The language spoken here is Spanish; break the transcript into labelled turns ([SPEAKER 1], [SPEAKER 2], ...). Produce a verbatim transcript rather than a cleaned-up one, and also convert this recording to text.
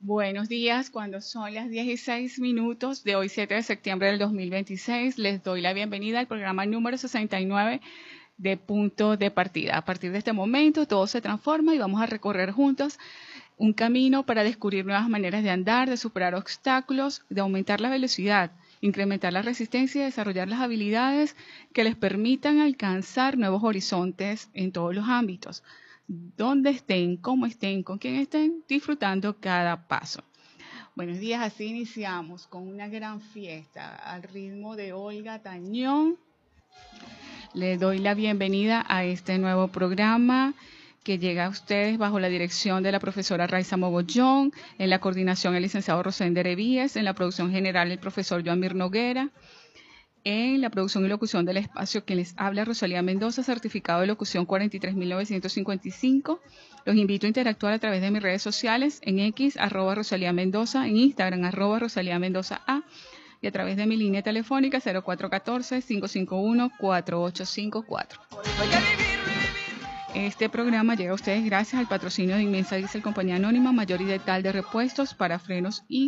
[SPEAKER 1] Buenos días, cuando son las dieciséis minutos de hoy, siete de septiembre del dos mil veintiséis, les doy la bienvenida al programa número sesenta y nueve de Punto de Partida. A partir de este momento todo se transforma y vamos a recorrer juntos un camino para descubrir nuevas maneras de andar, de superar obstáculos, de aumentar la velocidad, incrementar la resistencia y desarrollar las habilidades que les permitan alcanzar nuevos horizontes en todos los ámbitos. Donde estén, cómo estén, con quién estén, disfrutando cada paso. Buenos días, así iniciamos con una gran fiesta al ritmo de Olga Tañón. Le doy la bienvenida a este nuevo programa que llega a ustedes bajo la dirección de la profesora Raiza Mogollón, en la coordinación el licenciado Rosender Evíes, en la producción general el profesor Joamir Noguera, en la producción y locución del espacio quien les habla Rosalía Mendoza, certificado de locución cuarenta y tres mil novecientos cincuenta y cinco. Los invito a interactuar a través de mis redes sociales, en X, arroba Rosalía Mendoza, en Instagram, arroba Rosalía Mendoza A, y a través de mi línea telefónica cero cuatro uno cuatro, cinco cinco uno, cuatro ocho cinco cuatro. Este programa llega a ustedes gracias al patrocinio de Inmensa Diesel Compañía Anónima, mayor y de tal de repuestos para frenos y